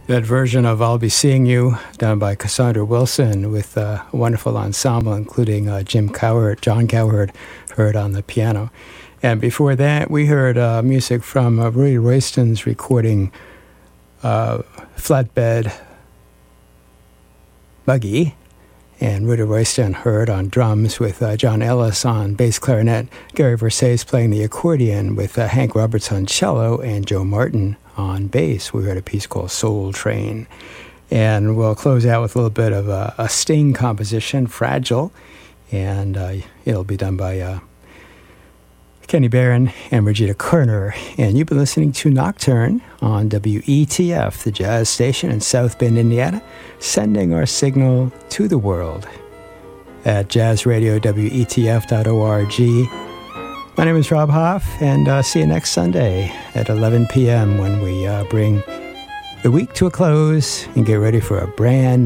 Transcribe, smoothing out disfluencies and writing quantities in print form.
That version of I'll Be Seeing You, done by Cassandra Wilson with a wonderful ensemble, including John Cowherd, heard on the piano. And before that, we heard music from Rudy Royston's recording Flatbed Buggy. And Rudy Royston heard on drums with John Ellis on bass clarinet, Gary Versace playing the accordion with Hank Roberts on cello, and Joe Martin on bass. We heard a piece called Soul Train. And we'll close out with a little bit of a Sting composition, Fragile, and it'll be done by Kenny Barron and Regina Kerner. And you've been listening to Nocturne on WETF, the jazz station in South Bend, Indiana, sending our signal to the world at jazzradiowetf.org. My name is Rob Hoff, and see you next Sunday at 11 p.m. when we bring the week to a close and get ready for a brand